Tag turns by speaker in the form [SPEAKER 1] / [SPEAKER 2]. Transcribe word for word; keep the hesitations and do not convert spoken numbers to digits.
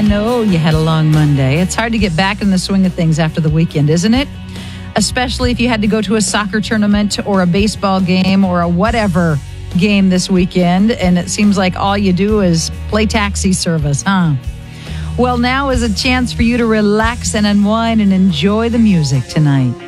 [SPEAKER 1] know you had a long Monday. It's hard to get back in the swing of things after the weekend, isn't it? Especially if you had to go to a soccer tournament or a baseball game or a whatever game this weekend, and it seems like all you do is play taxi service, huh? Well, now is a chance for you to relax and unwind and enjoy the music tonight.